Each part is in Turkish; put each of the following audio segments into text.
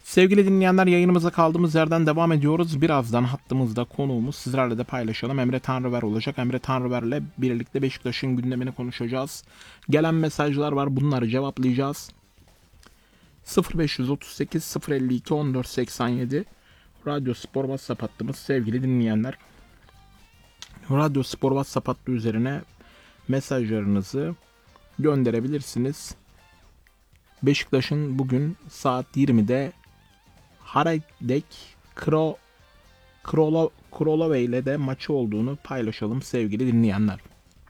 Sevgili dinleyenler, yayınımıza kaldığımız yerden devam ediyoruz. Birazdan hattımızda konuğumuz sizlerle de paylaşalım. Emre Tanrıver olacak. Emre Tanrıver'le birlikte Beşiktaş'ın gündemini konuşacağız. Gelen mesajlar var, bunları cevaplayacağız. 0538 052 1487 Radyo Spor WhatsApp hattımız sevgili dinleyenler. Radyo Spor WhatsApp hattı üzerine mesajlarınızı gönderebilirsiniz. Beşiktaş'ın bugün saat 20'de Haradek Krolove ile de maçı olduğunu paylaşalım sevgili dinleyenler.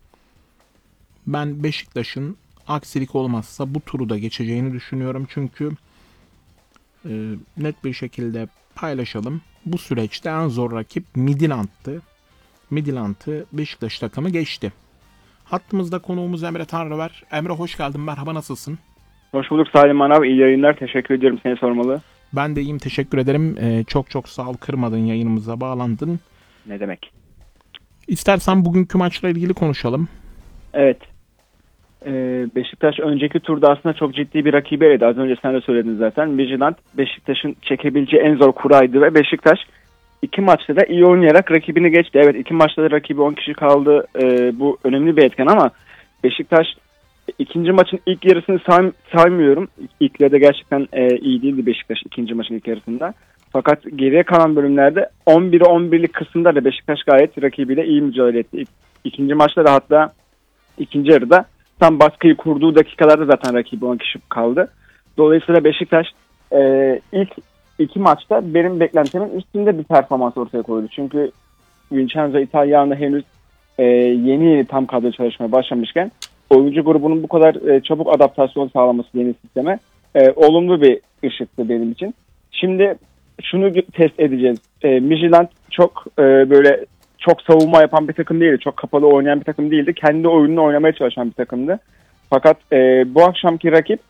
Ben Beşiktaş'ın aksilik olmazsa bu turu da geçeceğini düşünüyorum. Çünkü net bir şekilde paylaşalım. Bu süreçte en zor rakip Midtjylland'tı. Midtjylland'ı Beşiktaş takımı geçti. Hattımızda konuğumuz Emre Tanrıver. Emre hoş geldin. Merhaba, nasılsın? Hoş bulduk Salim Manav. İyi yayınlar. Teşekkür ediyorum. Seni sormalı. Ben de iyiyim. Teşekkür ederim. Çok sağ ol. Kırmadın, yayınımıza bağlandın. Ne demek? İstersen bugünkü maçla ilgili konuşalım. Evet. Beşiktaş önceki turda aslında çok ciddi bir rakibi eledi. Az önce sen de söyledin zaten. Midtjylland Beşiktaş'ın çekebileceği en zor kuraydı ve Beşiktaş iki maçta da iyi oynayarak rakibini geçti. Evet, iki maçta da rakibi 10 kişi kaldı. Bu önemli bir etken ama Beşiktaş ikinci maçın ilk yarısını saymıyorum. İlk yarıda gerçekten iyi değildi Beşiktaş ikinci maçın ilk yarısında. Fakat geriye kalan bölümlerde 11'e 11'lik kısımda da Beşiktaş gayet rakibiyle iyi mücadele etti. İkinci maçta da hatta ikinci yarıda tam baskıyı kurduğu dakikalarda zaten rakibi 10 kişi kaldı. Dolayısıyla Beşiktaş ilk iki maçta benim beklentimin üstünde bir performans ortaya koydu. Çünkü Vincenzo Italiano henüz yeni tam kadro çalışmaya başlamışken oyuncu grubunun bu kadar çabuk adaptasyon sağlaması yeni sisteme olumlu bir ışıktı benim için. Şimdi şunu test edeceğiz. Midtjylland çok böyle çok savunma yapan bir takım değildi. Çok kapalı oynayan bir takım değildi. Kendi oyununu oynamaya çalışan bir takımdı. Fakat bu akşamki rakip